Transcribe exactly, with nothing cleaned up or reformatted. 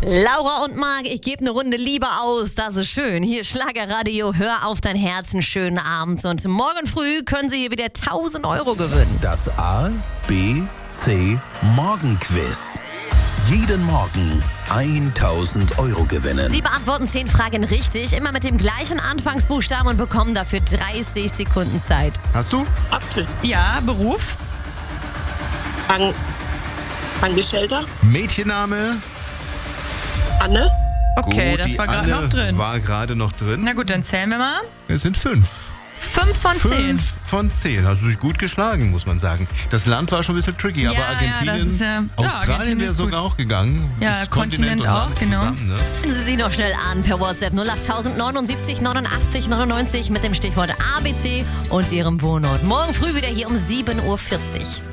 Laura und Marc, ich gebe eine Runde Liebe aus, das ist schön. Hier Schlagerradio, hör auf dein Herz, einen schönen Abend. Und morgen früh können Sie hier wieder tausend Euro gewinnen. Das A, B, C Morgenquiz. Jeden Morgen tausend Euro gewinnen. Sie beantworten zehn Fragen richtig, immer mit dem gleichen Anfangsbuchstaben und bekommen dafür dreißig Sekunden Zeit. Hast du? Apfel. Ja, Beruf? An Angestellter. Mädchenname? Anne. Okay, Gut, das die war gerade Anne noch drin. War gerade noch drin. Na gut, dann zählen wir mal. Es sind fünf. Fünf von zehn. Fünf von zehn. Hast du dich gut geschlagen, muss man sagen. Das Land war schon ein bisschen tricky, aber Ja, Argentinien, ja, das ist, äh, ja, Australien Argentinien wäre ist sogar auch gegangen. Ja, Das Kontinent und auch, Land genau. Zusammen, ne? Rufen Sie sie noch schnell an per WhatsApp null acht neunundsiebzig neunundachtzig neunundneunzig mit dem Stichwort A B C und Ihrem Wohnort. Morgen früh wieder hier um sieben Uhr vierzig.